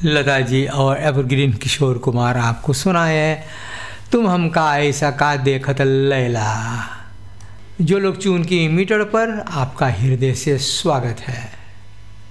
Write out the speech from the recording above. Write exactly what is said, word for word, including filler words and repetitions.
लता जी और एवरग्रीन किशोर कुमार आपको सुनाए हैं तुम हमका ऐसा का देखत लैला। जो लोग चून की मीटर पर आपका हृदय से स्वागत है।